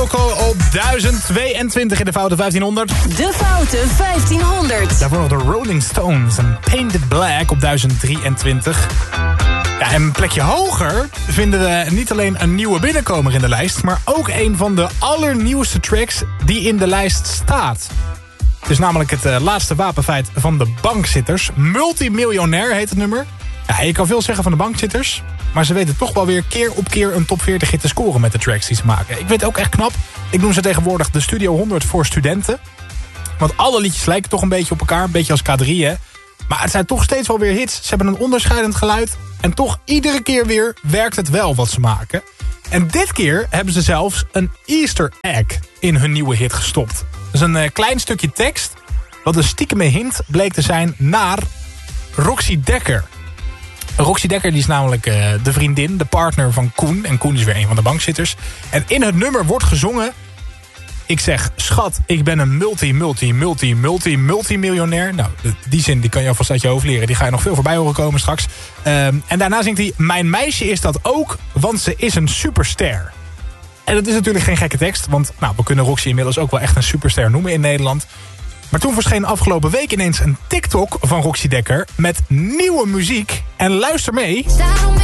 Coco op 1022 in de Foute 1500. De Foute 1500. Daarvoor nog de Rolling Stones en Painted Black op 1023. Ja, en een plekje hoger vinden we niet alleen een nieuwe binnenkomer in de lijst, maar ook een van de allernieuwste tracks die in de lijst staat. Het is namelijk het laatste wapenfeit van de bankzitters. Multimiljonair heet het nummer. Ja, je kan veel zeggen van de bankzitters, maar ze weten toch wel weer keer op keer een top 40 hit te scoren met de tracks die ze maken. Ik vind het ook echt knap. Ik noem ze tegenwoordig de Studio 100 voor studenten. Want alle liedjes lijken toch een beetje op elkaar, een beetje als K3, hè. Maar het zijn toch steeds wel weer hits. Ze hebben een onderscheidend geluid. En toch iedere keer weer werkt het wel wat ze maken. En dit keer hebben ze zelfs een Easter egg in hun nieuwe hit gestopt. Dus een klein stukje tekst wat een stiekeme hint bleek te zijn naar Roxy Dekker. Roxy Dekker die is namelijk de vriendin, de partner van Koen. En Koen is weer een van de bankzitters. En in het nummer wordt gezongen: ik zeg, schat, ik ben een multimiljonair. Nou, die zin die kan je alvast uit je hoofd leren. Die ga je nog veel voorbij horen komen straks. En daarna zingt hij: mijn meisje is dat ook, want ze is een superster. En dat is natuurlijk geen gekke tekst. Want nou, we kunnen Roxy inmiddels ook wel echt een superster noemen in Nederland. Maar toen verscheen afgelopen week ineens een TikTok van Roxy Dekker met nieuwe muziek. En luister mee.